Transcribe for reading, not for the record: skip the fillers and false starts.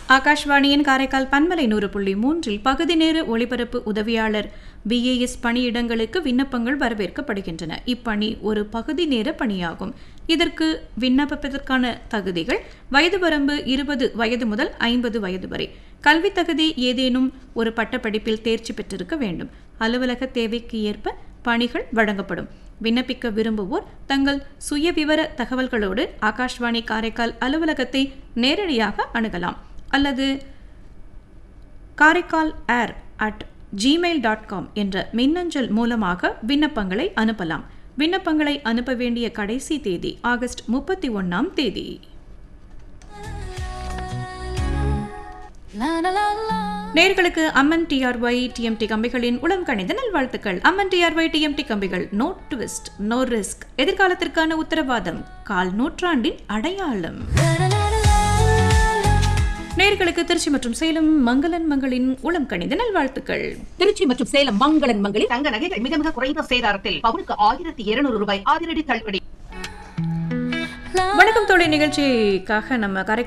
ஆகாஷ்வாணியின் காரைக்கால் பண்பலை 100.3 பகுதி நேர ஒளிபரப்பு உதவியாளர் BAS பணியிடங்களுக்கு விண்ணப்பங்கள் வரவேற்கப்படுகின்றன. இப்பணி ஒரு பகுதி நேர பணியாகும். இதற்கு விண்ணப்பிப்பதற்கான தகுதிகள்: வயது வரம்பு 20 வயது முதல் 50 வயது வரை. கல்வி தகுதி ஏதேனும் ஒரு பட்டப்படிப்பில் தேர்ச்சி பெற்றிருக்க வேண்டும். அலுவலக தேவைக்கு ஏற்ப பணிகள் வழங்கப்படும். விண்ணப்பிக்க விரும்புவோர் தங்கள் சுயவிவர தகவல்களோடு ஆகாஷ்வாணி காரைக்கால் அலுவலகத்தை நேரடியாக அணுகலாம் அல்லது kaaraikal@gmail.com என்ற மின்னஞ்சல் மூலமாக விண்ணப்பங்களை அனுப்பலாம். விண்ணப்பங்களை அனுப்ப வேண்டிய கடைசி தேதி ஆகஸ்ட் 31ஆம் தேதி. நேயர்களுக்கு அம்மன் TRY TMT கம்பிகளின் உளம் கணித நல்வாழ்த்துக்கள். அம்மன் TRY TMT கம்பிகள், நோ ட்விஸ்ட், நோ ரிஸ்க், எதிர்காலத்திற்கான உத்தரவாதம், கால் நூற்றாண்டின் அடையாளம். நேயர்களுக்கு திருச்சி மற்றும் சேலம் மங்களன் மங்களின் உளம் கணித நல்வாழ்த்துக்கள். திருச்சி மற்றும் சேலம் மங்களன் மங்களில் தங்க நகைகள் மிக மிக குறைந்த சேதாரத்தில் பவுனுக்கு 1200 ரூபாய் அதிரடி தள்ளுபடி. வணக்கம் தோழி நிகழ்ச்சிக்காக நம்ம